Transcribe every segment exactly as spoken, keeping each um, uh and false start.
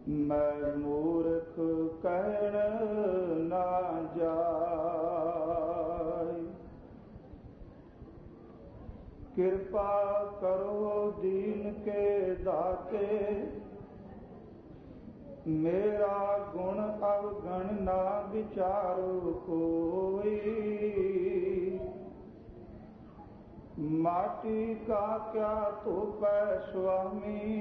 मैं मूर्ख कहण ना जाय। कृपा करो दीन के दाते, मेरा गुण अवगण ना विचारो कोई। माटी का क्या तो पै स्वामी,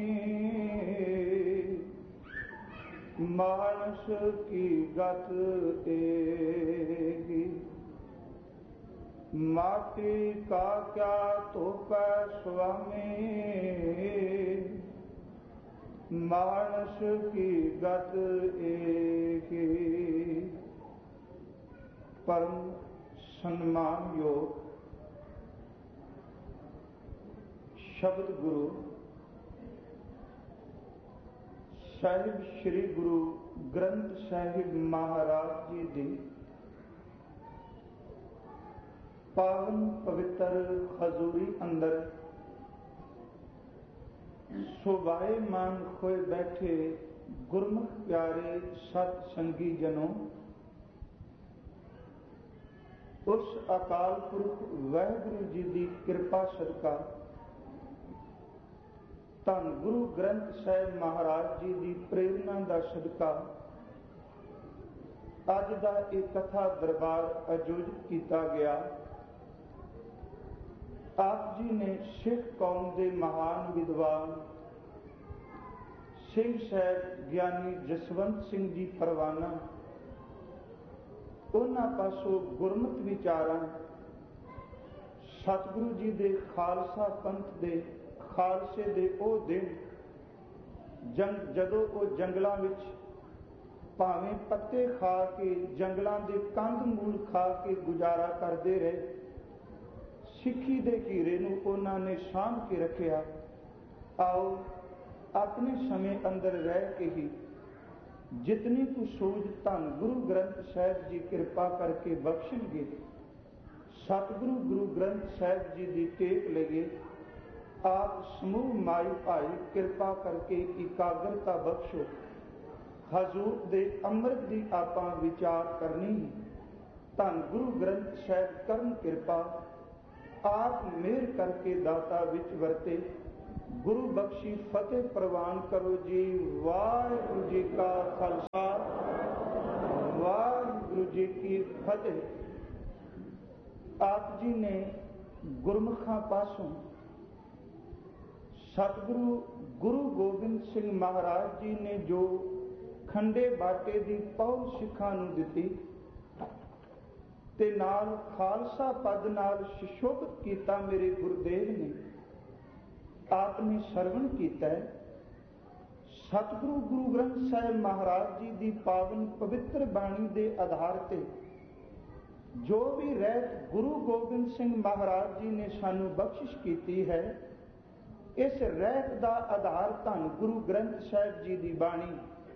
मानस की गत एगी। माटी का क्या तो पै स्वामी, मानस की गत एगी। परम सम्मान योग शब्द गुरु ਸਾਹਿਬ श्री गुरु ग्रंथ साहिब महाराज जी दी पावन पवित्र हजूरी अंदर शोभायमान होए बैठे गुरमुख प्यारे सत संगी जनों, उस अकाल पुरख वाहिगुरु जी की कृपा सदका धन गुरु ग्रंथ साहिब महाराज जी की प्रेरणा का सदका अज का एक कथा दरबार आयोजित किया गया। आप जी ने सिख कौम के महान विद्वान सिंह साहब ज्ञानी जसवंत सिंह जी परवाना उन्हां पासों गुरमत विचारां सतगुरु जी के खालसा पंथ के खालसे दे ओ दिन जंग जदों वो जंगलों विच भावें पत्ते खा के जंगलों के कंध मूल खा के गुजारा करते रहे, सिक्खी दे हीरे नूं उन्होंने साम के रखिया। आओ अपने समय अंदर रह के ही जितनी कुछ सूझ धन गुरु ग्रंथ साहिब जी कृपा करके बख्शणगे, सतगुरु गुरु ग्रंथ साहिब जी की टेक लगे। आप समूह माई भाई कृपा करके एकाग्रता बख्शो। हजूर दे अमृत की आपां विचार करनी, धन गुरु ग्रंथ साहिब करन कृपा। आप मेहर करके दाता विच वरते, गुरु बख्शी फतेह प्रवान करो जी। वाहिगुरु जी का खालसा, वाहिगुरु जी की फतेह। आप जी ने गुरमुखां पासों सतगुरु गुरु गोबिंद सिंह महाराज जी ने जो खंडे बाटे की पौल सिखां नूं दिती ते नाल खालसा पद नाल सुशोभित कीता मेरे गुरुदेव ने। आपने सरवण कीता है सतगुरु गुरु ग्रंथ साहिब महाराज जी की पावन पवित्र बाणी के आधार ते जो भी रहत गुरु गोबिंद सिंह महाराज जी ने सानू बख्शिश की है, इस रहत का आधार धन गुरु ग्रंथ साहिब जी की बाणी।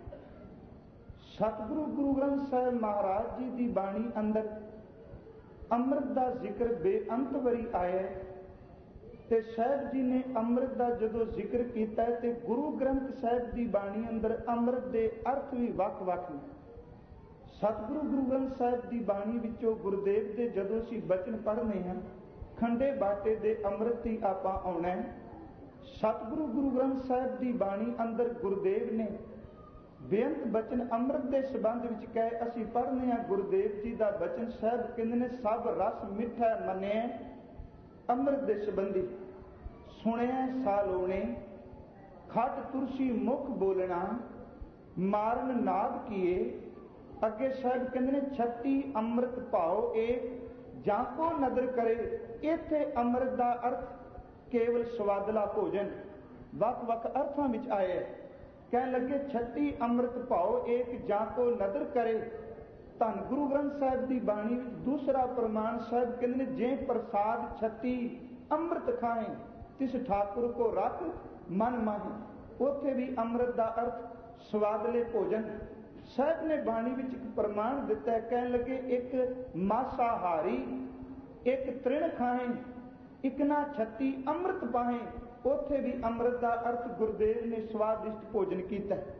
सतगुरु गुरु ग्रंथ साहिब महाराज जी की बाणी अंदर अमृत का जिक्र बेअंत वरी आया ते साहिब जी ने अमृत का जदों जिक्र किया ते गुरु ग्रंथ साहिब की बाणी अंदर अमृत के अर्थ भी वख वख ने। सतगुरु गुरु ग्रंथ साहिब की बाणी विचों गुरुदेव के जदों असीं बचन पढ़ने हैं, खंडे बाटे दे अमृत ही आपां आउणा है। सतगुरु गुरु ग्रंथ साहिब की बाणी अंदर गुरुदेव ने बेअंत बचन अमृत के संबंध विच कहे असीं पढ़ने हैं। गुरुदेव जी का बचन साहिब कहंदे ने सब रस मिठा मने अमृत के संबंधी सुने सालोने खट तुरसी मुख बोलना मारन नाद किए। अगे साहिब कहंदे ने छत्ती अमृत भाओ एक जाको नदर करे। इत्थे अमृत का अर्थ केवल स्वादला भोजन वख वख अर्थों में आए। कह लगे छत्ती अमृत भाओ एक जाको नदर करे। धन गुरु ग्रंथ साहिब की बाणी दूसरा प्रमाण साहिब कहते जे प्रसाद छत्ती अमृत खाए तिस ठाकुर को रख मन माहे। उथे भी अमृत का अर्थ स्वादले भोजन। साहिब ने बाणी विच एक प्रमाण दिता है, कह लगे एक मासाहारी एक तृण खाए एक ना छत्ती अमृत पाए। उथे भी अमृत का अर्थ गुरुदेव ने स्वादिष्ट भोजन किया।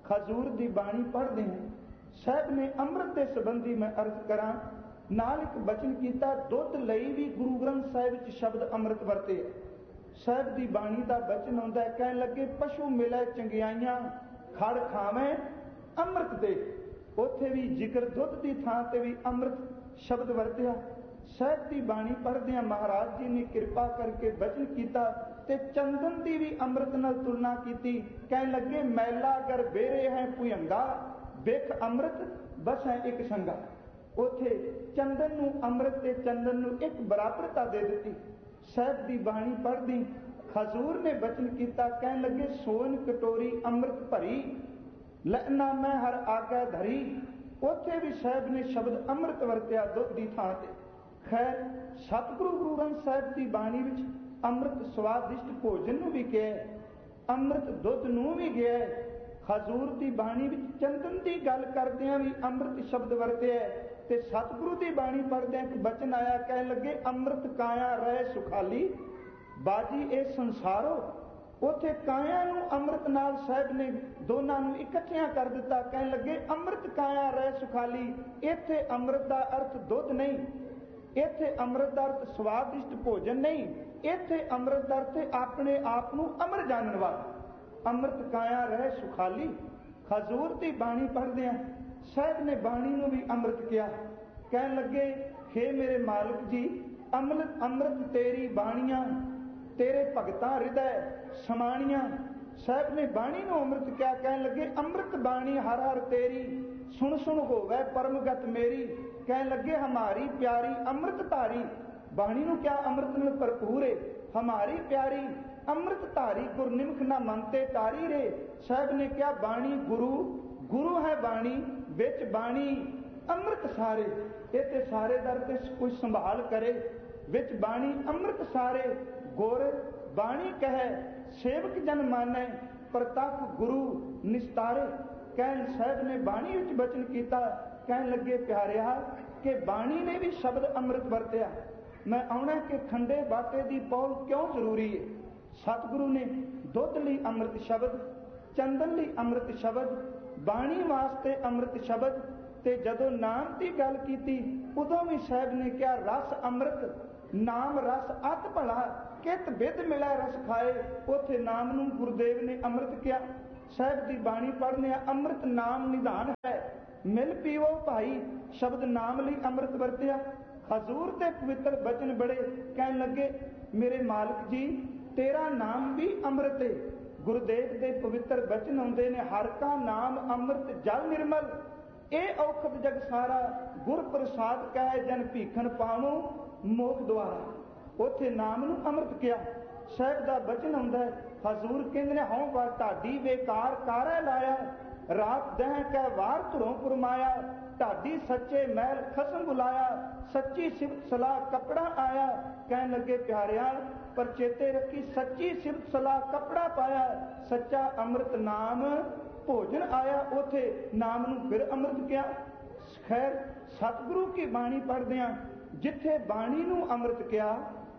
ਖਜ਼ੂਰ ਦੀ ਬਾਣੀ ਪੜ੍ਹਦੇ ਹਾਂ। ਸਾਹਿਬ ਨੇ ਅੰਮ੍ਰਿਤ ਦੇ ਸੰਬੰਧੀ ਮੈਂ ਅਰਜ਼ ਕਰਾਂ, ਨਾਲ ਇੱਕ ਬਚਨ ਕੀਤਾ, ਦੁੱਧ ਲਈ ਵੀ ਗੁਰੂ ਗ੍ਰੰਥ ਸਾਹਿਬ ਵਿੱਚ ਸ਼ਬਦ ਅੰਮ੍ਰਿਤ ਵਰਤੇ ਹੈ। ਸਾਹਿਬ ਦੀ ਬਾਣੀ ਦਾ ਬਚਨ ਆਉਂਦਾ ਹੈ, ਕਹਿਣ ਲੱਗੇ ਪਸ਼ੂ ਮਿਲੇ ਚੰਗਿਆਈਆਂ ਖੜ ਖਾਵੇਂ ਅੰਮ੍ਰਿਤ ਦੇ। ਉੱਥੇ ਵੀ ਜ਼ਿਕਰ ਦੁੱਧ ਦੀ ਥਾਂ ਤੇ ਵੀ ਅੰਮ੍ਰਿਤ ਸ਼ਬਦ ਵਰਤਿਆ। ਸਾਹਿਬ ਦੀ ਬਾਣੀ ਪੜ੍ਹਦਿਆਂ ਮਹਾਰਾਜ ਜੀ ਨੇ ਕਿਰਪਾ ਕਰਕੇ ਬਚਨ ਕੀਤਾ ਤੇ ਚੰਦਨ ਦੀ ਵੀ ਅੰਮ੍ਰਿਤ ਨਾਲ ਤੁਲਨਾ ਕੀਤੀ। ਕਹਿਣ ਲੱਗੇ ਮੈਲਾ ਕਰ ਬੇਰੇ ਹੈ ਭੁਯੰਗਾ ਬਿਖ ਅੰਮ੍ਰਿਤ ਬਸ ਹੈ ਇੱਕ ਸੰਗਾ। ਉੱਥੇ ਚੰਦਨ ਨੂੰ ਅੰਮ੍ਰਿਤ ਤੇ ਚੰਦਨ ਨੂੰ ਇੱਕ ਬਰਾਬਰਤਾ ਦੇ ਦਿੱਤੀ। ਸਾਹਿਬ ਦੀ ਬਾਣੀ ਪੜ੍ਹਦੀ ਹਜ਼ੂਰ ਨੇ ਬਚਨ ਕੀਤਾ, ਕਹਿਣ ਲੱਗੇ ਸੋਨ ਕਟੋਰੀ ਅੰਮ੍ਰਿਤ ਭਰੀ ਲੈਣਾ ਮੈਂ ਹਰ ਆਗੈ ਧਰੀ। ਉੱਥੇ ਵੀ ਸਾਹਿਬ ਨੇ ਸ਼ਬਦ ਅੰਮ੍ਰਿਤ ਵਰਤਿਆ ਦੁੱਧ ਦੀ ਥਾਂ ਤੇ। ਖੈਰ ਸਤਿਗੁਰੂ ਗੁਰੂ ਗ੍ਰੰਥ ਸਾਹਿਬ ਦੀ ਬਾਣੀ ਵਿੱਚ ਅੰਮ੍ਰਿਤ ਸਵਾਦਿਸ਼ਟ ਭੋਜਨ ਨੂੰ ਵੀ ਕਿਹਾ, ਅੰਮ੍ਰਿਤ ਦੁੱਧ ਨੂੰ ਵੀ ਗਿਆ। ਹਜ਼ੂਰ ਦੀ ਬਾਣੀ ਵਿੱਚ ਚੰਦਨ ਦੀ ਗੱਲ ਕਰਦਿਆਂ ਵੀ ਅੰਮ੍ਰਿਤ ਸ਼ਬਦ ਵਰਤਿਆ ਤੇ ਸਤਿਗੁਰੂ ਦੀ ਬਾਣੀ ਪੜ੍ਹਦਿਆਂ ਇੱਕ ਬਚਨ ਆਇਆ, ਕਹਿਣ ਲੱਗੇ ਅੰਮ੍ਰਿਤ ਕਾਇਆ ਰਹਿ ਸੁਖਾਲੀ ਬਾਜੀ ਇਹ ਸੰਸਾਰੋ। ਉੱਥੇ ਕਾਇਆ ਨੂੰ ਅੰਮ੍ਰਿਤ ਨਾਲ ਸਾਹਿਬ ਨੇ ਦੋਨਾਂ ਨੂੰ ਇਕੱਠਿਆਂ ਕਰ ਦਿੱਤਾ। ਕਹਿਣ ਲੱਗੇ ਅੰਮ੍ਰਿਤ ਕਾਇਆ ਰਹਿ ਸੁਖਾਲੀ। ਇੱਥੇ ਅੰਮ੍ਰਿਤ ਦਾ ਅਰਥ ਦੁੱਧ ਨਹੀਂ, ਇੱਥੇ ਅੰਮ੍ਰਿਤ ਦਾ ਅਰਥ ਸਵਾਦਿਸ਼ਟ ਭੋਜਨ ਨਹੀਂ, ਇੱਥੇ ਅੰਮ੍ਰਿਤ ਦਾ ਅਰਥ ਆਪਣੇ ਆਪ ਨੂੰ ਅਮਰ ਜਾਣਨ ਵਾਲਾ। ਅੰਮ੍ਰਿਤ ਕਾਇਆ ਰਹਿ ਸੁਖਾਲੀ। ਹਜ਼ੂਰ ਦੀ ਬਾਣੀ ਪੜ੍ਹਦਿਆਂ ਸਾਹਿਬ ਨੇ ਬਾਣੀ ਨੂੰ ਵੀ ਅੰਮ੍ਰਿਤ ਕਿਹਾ। ਕਹਿਣ ਲੱਗੇ ਹੇ ਮੇਰੇ ਮਾਲਕ ਜੀ, ਅੰਮ੍ਰਿਤ ਅੰਮ੍ਰਿਤ ਤੇਰੀ ਬਾਣੀਆਂ ਤੇਰੇ ਭਗਤਾਂ ਹਿਰਦੈ ਸਮਾਣੀਆਂ। ਸਾਹਿਬ ਨੇ ਬਾਣੀ ਨੂੰ ਅੰਮ੍ਰਿਤ ਕਿਹਾ। ਕਹਿਣ ਲੱਗੇ ਅੰਮ੍ਰਿਤ ਬਾਣੀ ਹਰ ਹਰ ਤੇਰੀ ਸੁਣ ਸੁਣ ਹੋਵੇ ਪਰਮਗਤ ਮੇਰੀ। ਕਹਿਣ ਲੱਗੇ ਹਮਾਰੀ ਪਿਆਰੀ ਅੰਮ੍ਰਿਤ ਧਾਰੀ। ਬਾਣੀ ਨੂੰ ਕਿਹਾ ਅੰਮ੍ਰਿਤ ਨਾਲ ਭਰਪੂਰ ਏ। ਹਮਾਰੀ ਪਿਆਰੀ ਅੰਮ੍ਰਿਤ ਧਾਰੀ ਗੁਰਨਿਮਖ ਨਾ ਮੰਨਤੇ ਤਾਰੀ ਰੇ। ਸਾਹਿਬ ਨੇ ਕਿਹਾ ਬਾਣੀ ਗੁਰੂ, ਗੁਰੂ ਹੈ ਬਾਣੀ, ਵਿੱਚ ਬਾਣੀ ਅੰਮ੍ਰਿਤ ਸਾਰੇ। ਇਹ ਤੇ ਸਾਰੇ ਦਰ ਤੇ ਕੋਈ ਸੰਭਾਲ ਕਰੇ, ਵਿੱਚ ਬਾਣੀ ਅੰਮ੍ਰਿਤ ਸਾਰੇ। ਗੁਰ ਬਾਣੀ ਕਹੈ ਸੇਵਕ ਜਨ ਮਾਨੈ ਪ੍ਰਤੱਖ ਗੁਰੂ ਨਿਸਤਾਰੇ। ਕਹਿਣ ਸਾਹਿਬ ਨੇ ਬਾਣੀ ਵਿੱਚ ਬਚਨ ਕੀਤਾ। ਕਹਿਣ ਲੱਗੇ ਪਿਆਰਿਆ ਕਿ ਬਾਣੀ ਨੇ ਵੀ ਸ਼ਬਦ ਅੰਮ੍ਰਿਤ ਵਰਤਿਆ। ਮੈਂ ਆਉਣਾ ਕਿ ਖੰਡੇ ਬਾਟੇ ਦੀ ਪੌਲ ਕਿਉਂ ਜ਼ਰੂਰੀ ਹੈ। ਸਤਿਗੁਰੂ ਨੇ ਦੁੱਧ ਲਈ ਅੰਮ੍ਰਿਤ ਸ਼ਬਦ, ਚੰਦਨ ਲਈ ਅੰਮ੍ਰਿਤ ਸ਼ਬਦ, ਬਾਣੀ ਵਾਸਤੇ ਅੰਮ੍ਰਿਤ ਸ਼ਬਦ, ਤੇ ਜਦੋਂ ਨਾਮ ਦੀ ਗੱਲ ਕੀਤੀ ਉਦੋਂ ਵੀ ਸਾਹਿਬ ਨੇ ਕਿਹਾ ਰਸ ਅੰਮ੍ਰਿਤ ਨਾਮ ਰਸ ਅਤ ਭਲਾ ਕਿਤ ਬਿਦ ਮਿਲੈ ਰਸ ਖਾਏ। ਉੱਥੇ ਨਾਮ ਨੂੰ ਗੁਰਦੇਵ ਨੇ ਅੰਮ੍ਰਿਤ ਕਿਹਾ। ਸਾਹਿਬ ਦੀ ਬਾਣੀ ਪੜ੍ਹਨੇ ਅੰਮ੍ਰਿਤ ਨਾਮ ਨਿਧਾਨ ਹੈ, ਮਿਲ ਪੀਵੋ ਭਾਈ। ਸ਼ਬਦ ਨਾਮ ਲਈ ਅੰਮ੍ਰਿਤ ਵਰਤਿਆ। ਹਜ਼ੂਰ ਦੇ ਪਵਿੱਤਰ ਬਚਨ ਬੜੇ। ਕਹਿਣ ਲੱਗੇ ਮੇਰੇ ਮਾਲਕ ਜੀ ਤੇਰਾ ਨਾਮ ਵੀ ਅੰਮ੍ਰਿਤ ਹੈ। ਗੁਰਦੇਵ ਦੇ ਪਵਿੱਤਰ ਬਚਨ ਆਉਂਦੇ ਨੇ, ਹਰ ਕਾ ਨਾਮ ਅੰਮ੍ਰਿਤ ਜਲ ਨਿਰਮਲ। ਇਹ ਔਖਦ ਜਗ ਸਾਰਾ ਗੁਰ ਪ੍ਰਸਾਦ ਕਹਿ ਜਨ ਭੀਖਣ ਪਾਵੋ ਮੋਖ ਦੁਆਰਾ। ਉੱਥੇ ਨਾਮ ਨੂੰ ਅੰਮ੍ਰਿਤ ਕਿਹਾ। ਸਾਹਿਬ ਦਾ ਬਚਨ ਆਉਂਦਾ ਹੈ, ਹਜ਼ੂਰ ਕਹਿੰਦੇ ਨੇ ਹਉ ਵਾਰ ਢਾਡੀ ਬੇਕਾਰ ਕਾਰੈ ਲਾਇਆ, ਰਾਤ ਦਹਿ ਕੈ ਵਾਰ ਧੁਰੋਂ ਪੁਰਮਾਇਆ। ਢਾਡੀ ਸੱਚੇ ਮਹਿਲ ਖਸਮ ਬੁਲਾਇਆ, ਸੱਚੀ ਸਿਫਤ ਸਲਾਹ ਕੱਪੜਾ ਆਇਆ। ਕਹਿਣ ਲੱਗੇ ਪਿਆਰਿਆ ਪਰ ਚੇਤੇ ਰੱਖੀ ਸੱਚੀ ਸਿਫਤ ਸਲਾਹ ਕੱਪੜਾ ਪਾਇਆ, ਸੱਚਾ ਅੰਮ੍ਰਿਤ ਨਾਮ ਭੋਜਨ ਆਇਆ। ਉੱਥੇ ਨਾਮ ਨੂੰ ਫਿਰ ਅੰਮ੍ਰਿਤ ਕਿਹਾ। ਖੈਰ ਸਤਿਗੁਰੂ ਕੀ ਬਾਣੀ ਪੜ੍ਹਦਿਆਂ ਜਿੱਥੇ ਬਾਣੀ ਨੂੰ ਅੰਮ੍ਰਿਤ ਕਿਹਾ,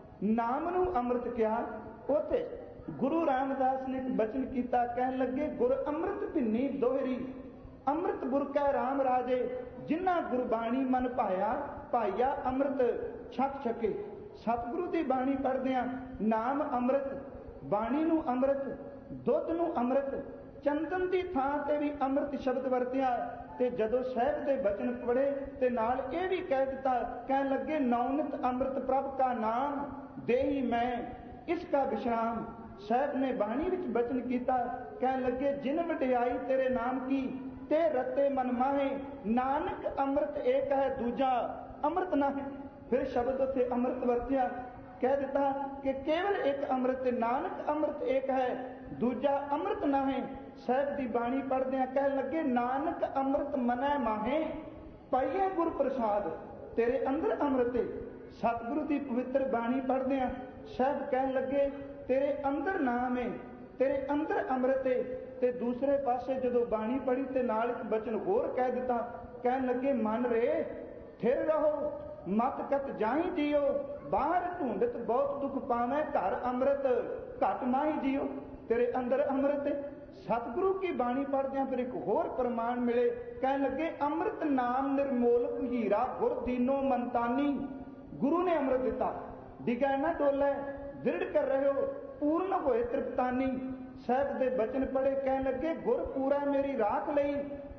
ਨਾਮ ਨੂੰ ਅੰਮ੍ਰਿਤ ਕਿਹਾ, ਉੱਥੇ ਗੁਰੂ ਰਾਮਦਾਸ ਨੇ ਇੱਕ ਬਚਨ ਕੀਤਾ। ਕਹਿਣ ਲੱਗੇ ਗੁਰ ਅੰਮ੍ਰਿਤ ਭਿੰਨੀ ਦੋਹਰੀ ਅੰਮ੍ਰਿਤ ਬੁਰਕੈ ਰਾਮ ਰਾਜੇ। ਜਿਨ੍ਹਾਂ ਗੁਰਬਾਣੀ ਮਨ ਭਾਇਆ ਭਾਈਆ ਅੰਮ੍ਰਿਤ ਛਕ ਛਕੇ। ਸਤਿਗੁਰੂ ਦੀ ਬਾਣੀ ਪੜ੍ਹਦਿਆਂ ਨਾਮ ਅੰਮ੍ਰਿਤ, ਬਾਣੀ ਨੂੰ ਅੰਮ੍ਰਿਤ, ਦੁੱਧ ਨੂੰ ਅੰਮ੍ਰਿਤ, ਚੰਦਨ ਦੀ ਥਾਂ ਤੇ ਵੀ ਅੰਮ੍ਰਿਤ ਸ਼ਬਦ ਵਰਤਿਆ। ਤੇ ਜਦੋਂ ਸਾਹਿਬ ਦੇ ਬਚਨ ਪੜ੍ਹੇ ਤੇ ਨਾਲ ਇਹ ਵੀ ਕਹਿ ਦਿੱਤਾ। ਕਹਿਣ ਲੱਗੇ ਨੌਨਿਤ ਅੰਮ੍ਰਿਤ ਪ੍ਰਭ ਕਾ ਨਾਮ ਦੇਹੀ ਮੈਂ ਇਸ ਕਾ ਵਿਸ਼ਰਾਮ। ਸਾਹਿਬ ਨੇ ਬਾਣੀ ਵਿੱਚ ਬਚਨ ਕੀਤਾ। ਕਹਿਣ ਲੱਗੇ ਜਿਨ ਵਡਿਆਈ ਤੇਰੇ ਨਾਮ ਕੀ ਤੇ ਰਤੇ ਮਨ ਮਾਹੇ, ਨਾਨਕ ਅੰਮ੍ਰਿਤ ਏਕ ਹੈ ਦੂਜਾ ਅੰਮ੍ਰਿਤ ਨਾਹੀ। ਫਿਰ ਸ਼ਬਦ ਉੱਥੇ ਅੰਮ੍ਰਿਤ ਵਰਤਿਆ। ਕਹਿ ਦਿੱਤਾ ਕਿ ਕੇਵਲ ਇੱਕ ਅੰਮ੍ਰਿਤ ਤੇ ਨਾਨਕ ਅੰਮ੍ਰਿਤ ਏਕ ਹੈ ਦੂਜਾ ਅੰਮ੍ਰਿਤ ਨਾਹੇ। ਸਾਹਿਬ ਦੀ ਬਾਣੀ ਪੜ੍ਹਦਿਆਂ ਕਹਿਣ ਲੱਗੇ ਨਾਨਕ ਅੰਮ੍ਰਿਤ ਮਨੈ ਮਾਹੇ ਪਾਈਏ ਗੁਰ ਪ੍ਰਸਾਦ। ਤੇਰੇ ਅੰਦਰ ਅੰਮ੍ਰਿਤ ਹੈ। ਸਤਿਗੁਰੂ ਦੀ ਪਵਿੱਤਰ ਬਾਣੀ ਪੜ੍ਹਦਿਆਂ ਸਾਹਿਬ ਕਹਿਣ ਲੱਗੇ ਤੇਰੇ ਅੰਦਰ ਨਾਮ ਹੈ, ਤੇਰੇ ਅੰਦਰ ਅੰਮ੍ਰਿਤ ਹੈ। ਤੇ ਦੂਸਰੇ ਪਾਸੇ ਜਦੋਂ ਬਾਣੀ ਪੜ੍ਹੀ ਤੇ ਨਾਲ ਇੱਕ ਬਚਨ ਹੋਰ ਕਹਿ ਦਿੱਤਾ। ਕਹਿਣ ਲੱਗੇ ਮਨ ਰੇ ਥਿਰ ਰਹੋ ਮਤ ਕਤ ਜਾਹੀ ਜੀਓ, ਬਾਹਰ ਢੂੰਡਤ ਬਹੁਤ ਦੁੱਖ ਪਾਵੇਂ ਘਰ ਅੰਮ੍ਰਿਤ ਘਟ ਮਾਹੀ ਜੀਓ। ਤੇਰੇ ਅੰਦਰ ਅੰਮ੍ਰਿਤ ਹੈ। सतगुरु की बाणी पढ़दे फिर एक होर प्रमाण मिले, कह लगे अमृत नाम निर्मोलक हीरा गुर दीनो मनतानी। गुरु ने अमृत दिता, डिगा ना डोले, दृढ़ कर रहे हो, पूर्ण होए तृप्तानी। साहब दे बचन पढ़े, कह लगे गुर पूरा मेरी राख लई।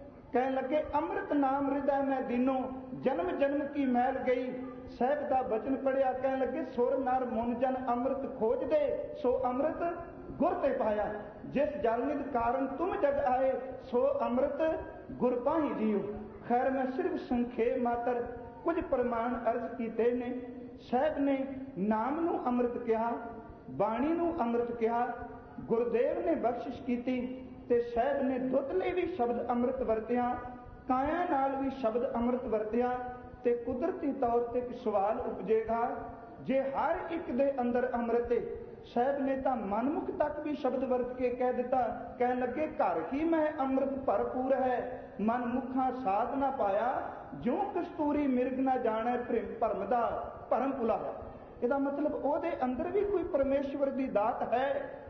कह लगे अमृत नाम हृदय में दीनो, जन्म जन्म की मैल गई। साहब का बचन पढ़िया, कह लगे सुर नर मुन जन अमृत खोज दे, सो अमृत गुर ते पाया। जिस जलनिध कारण तुम जग आए, सो अमृत गुर पाही जियो। खैर मैं सिर्फ संखेप मात्र कुछ प्रमाण अर्ज कीते ने। साहब ने नाम नू अमृत कहा, बाणी नू अमृत कहा, गुरुदेव ने बख्शिश की, ते साहब ने दुੱਧ ਲਈ भी शब्द अमृत वरतिया, काया नाल भी शब्द अमृत वरतिया। ते कुदरती तौर ते एक सवाल उपजेगा, जे हर एक दे अंदर अमृत है, साहब ने तो मनमुख तक भी शब्द वरत के कह दिता, कह लगे घर ही में अमृत भरपूर है, मनमुखा साध ना पाया, जो कस्तूरी मिर्ग ना जाने भरम दा भरम भुला। ਇਹਦਾ मतलब ਉਹਦੇ अंदर भी कोई परमेश्वर की दात है।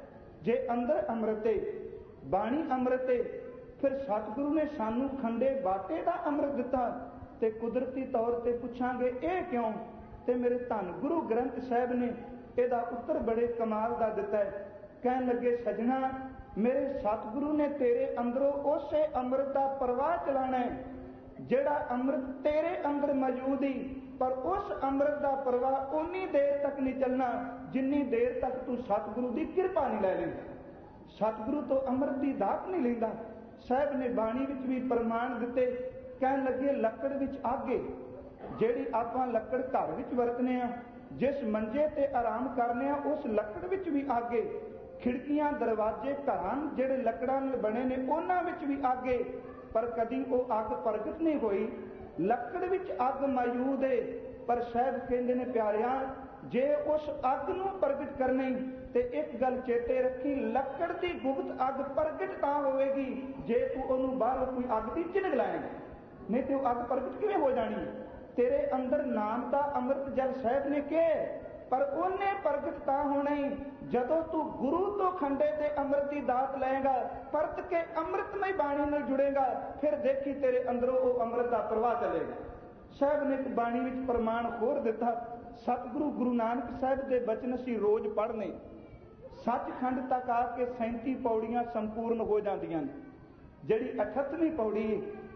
जे अंदर अमृत है, बाणी अमृत है, फिर सतगुरु ने सानू खंडे बाटे का अमृत दिता। ते कुदरती तौर ते पुछांगे ਇਹ क्यों, ते मेरे धन गुरु ग्रंथ साहब ने ਇਹਦਾ उत्तर बड़े कमाल का दिता है। कहन लगे सजना, मेरे सतगुरु ने तेरे अंदरों उसे अमृत का प्रवाह चलाना है, ਜਿਹੜਾ अमृत तेरे अंदर मौजूद ही, पर उस अमृत का प्रवाह उन्नी देर तक नहीं चलना जिन्नी देर तक तू सतगुरु की कृपा नहीं लै लेंदा, सतगुरु तो अमृत की दात नहीं लेंदा। साहब ने बाणी विच भी प्रमाण दिते, कहन लगे लकड़ विच आगे, ਜਿਹੜੀ ਆਪਾਂ ਲੱਕੜ घर विच वरतने आ, जिस मंजे ते आराम करने आ, उस लकड़ विच भी आगे, खिड़कियां दरवाजे घरां ਜਿਹੜੇ ਲੱਕੜਾਂ ਨਾਲ बने ने उन्हां विच भी आगे, पर कदी वो अग प्रगट नहीं हुई। लकड़ विच अग मौजूद है, पर साहब कहते ने प्यारिया, जे उस अग नूं प्रगट करनी ते एक गल चेते रखी, लकड़ की गुप्त अग प्रगट तां होवेगी जे तू उहनूं बाहरों कोई अग की झिनक लाएगा, नहीं तो अग प्रगट किवें हो जानी। तेरे अंदर नाम का अमृत जल साहब ने कहे, पर उन्हें प्रगट तां होना ही जदों तू गुरु तो खंडे ते अमृत की दात लएगा, परत के अमृतमय बाणी नाल जुड़ेगा, फिर देखी तेरे अंदरों वो अमृत का प्रवाह चलेगा। साहब ने एक बाणी विच प्रमाण होर दिता, सतगुरु गुरु नानक साहब के बचन असीं रोज पढ़ने, सचखंड तक आके सैंती पौड़ियां संपूर्ण हो जांदियां। जिहड़ी अठत्तवीं पौड़ी